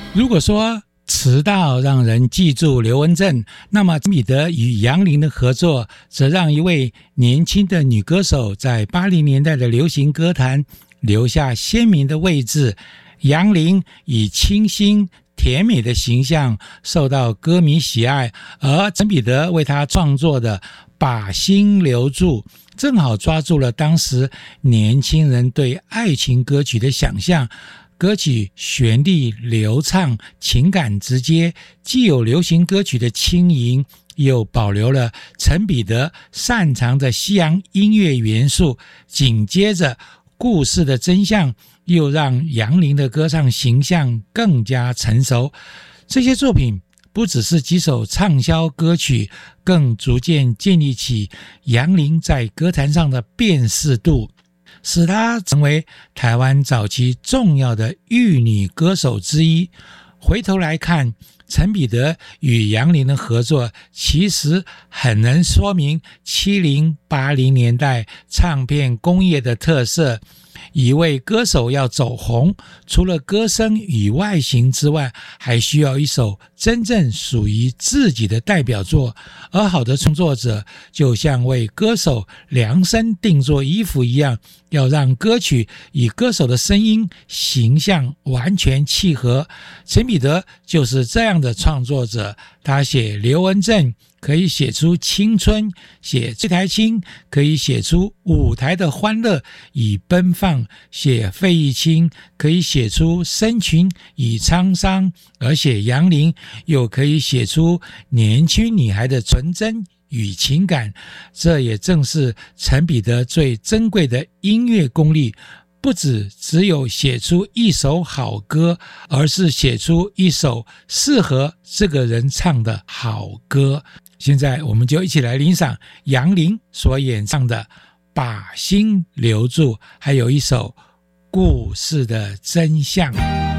如果说迟到让人记住刘文正，那么陈彼得与杨林的合作则让一位年轻的女歌手在80年代的流行歌坛留下鲜明的位置。杨林以清新甜美的形象受到歌迷喜爱，而陈彼得为他创作的《把心留住》正好抓住了当时年轻人对爱情歌曲的想象。歌曲旋律流畅，情感直接，既有流行歌曲的轻盈，又保留了陈彼得擅长的西洋音乐元素。紧接着，故事的真相又让杨林的歌唱形象更加成熟。这些作品不只是几首畅销歌曲，更逐渐建立起杨林在歌坛上的辨识度，使她成为台湾早期重要的玉女歌手之一。回头来看，陈彼得与杨林的合作其实很能说明70、80年代唱片工业的特色。一位歌手要走红，除了歌声与外形之外，还需要一首真正属于自己的代表作。而好的创作者就像为歌手量身定做衣服一样，要让歌曲与歌手的声音形象完全契合。陈彼得就是这样的创作者，他写刘文正可以写出青春，写这台青可以写出舞台的欢乐与奔放，写费玉清可以写出深情与沧桑，而写杨林又可以写出年轻女孩的纯真与情感。这也正是陈彼得最珍贵的音乐功力，不只有写出一首好歌，而是写出一首适合这个人唱的好歌。现在我们就一起来欣赏杨林所演唱的《把心留住》，还有一首《故事的真相》。